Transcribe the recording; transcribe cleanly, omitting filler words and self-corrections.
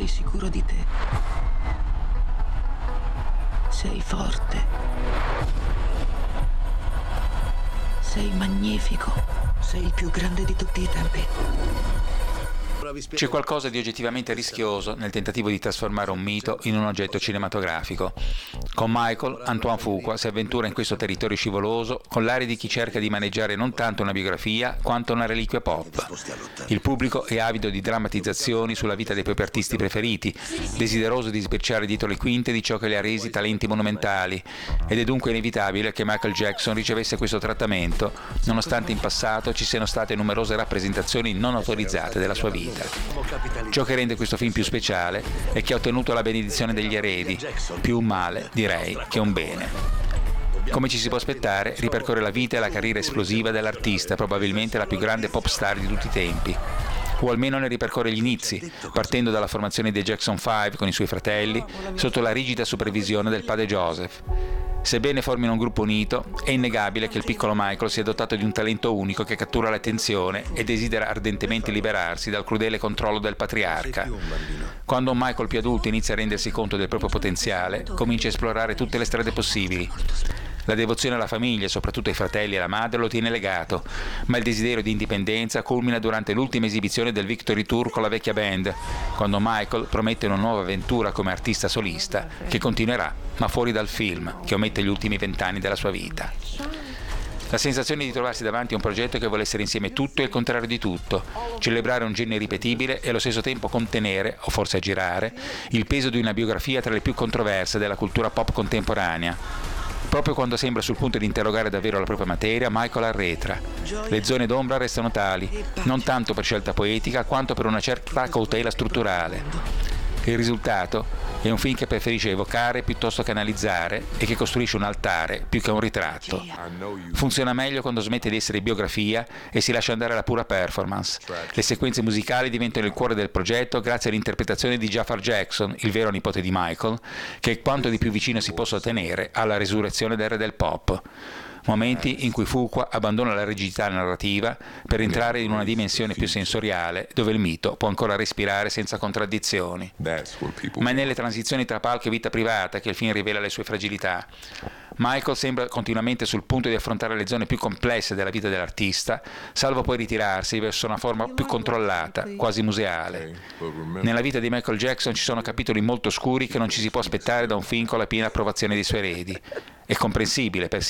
Sei sicuro di te? Sei forte. Sei magnifico. Sei il più grande di tutti i tempi. C'è qualcosa di oggettivamente rischioso nel tentativo di trasformare un mito in un oggetto cinematografico. Con Michael, Antoine Fuqua si avventura in questo territorio scivoloso con l'aria di chi cerca di maneggiare non tanto una biografia quanto una reliquia pop. Il pubblico è avido di drammatizzazioni sulla vita dei propri artisti preferiti, desideroso di sbirciare dietro le quinte di ciò che li ha resi talenti monumentali, ed è dunque inevitabile che Michael Jackson ricevesse questo trattamento, nonostante in passato ci siano state numerose rappresentazioni non autorizzate della sua vita. Ciò che rende questo film più speciale è che ha ottenuto la benedizione degli eredi, più un male, direi, che un bene. Come ci si può aspettare, ripercorre la vita e la carriera esplosiva dell'artista, probabilmente la più grande pop star di tutti i tempi. O almeno ne ripercorre gli inizi, partendo dalla formazione dei Jackson 5 con i suoi fratelli, sotto la rigida supervisione del padre Joseph. Sebbene formino un gruppo unito, è innegabile che il piccolo Michael sia dotato di un talento unico che cattura l'attenzione e desidera ardentemente liberarsi dal crudele controllo del patriarca. Quando un Michael più adulto inizia a rendersi conto del proprio potenziale, comincia a esplorare tutte le strade possibili. La devozione alla famiglia, soprattutto ai fratelli e alla madre, lo tiene legato, ma il desiderio di indipendenza culmina durante l'ultima esibizione del Victory Tour con la vecchia band, quando Michael promette una nuova avventura come artista solista, che continuerà, ma fuori dal film, che omette gli ultimi 20 anni della sua vita. La sensazione di trovarsi davanti a un progetto che vuole essere insieme tutto e il contrario di tutto, celebrare un genio irripetibile e allo stesso tempo contenere, o forse aggirare, il peso di una biografia tra le più controverse della cultura pop contemporanea. Proprio quando sembra sul punto di interrogare davvero la propria materia, Michael arretra. Le zone d'ombra restano tali, non tanto per scelta poetica quanto per una certa cautela strutturale. Il risultato è un film che preferisce evocare piuttosto che analizzare e che costruisce un altare più che un ritratto. Funziona meglio quando smette di essere biografia e si lascia andare alla pura performance. Le sequenze musicali diventano il cuore del progetto grazie all'interpretazione di Jafar Jackson, il vero nipote di Michael, che è quanto di più vicino si possa ottenere alla resurrezione del re del pop. Momenti in cui Fuqua abbandona la rigidità narrativa per entrare in una dimensione più sensoriale, dove il mito può ancora respirare senza contraddizioni. Ma è nelle transizioni tra palco e vita privata che il film rivela le sue fragilità. Michael sembra continuamente sul punto di affrontare le zone più complesse della vita dell'artista, salvo poi ritirarsi verso una forma più controllata, quasi museale. Nella vita di Michael Jackson ci sono capitoli molto oscuri che non ci si può aspettare da un film con la piena approvazione dei suoi eredi. È comprensibile, persino